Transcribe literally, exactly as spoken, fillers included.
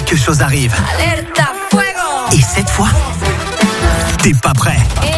quelque chose arrive. Alerta fuego. Et cette fois, t'es pas prêt.